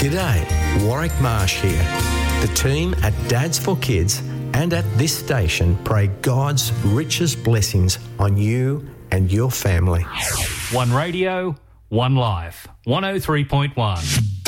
G'day, Warwick Marsh here. The team at Dads for Kids and at this station pray God's richest blessings on you and your family. One Radio, one life. 103.1.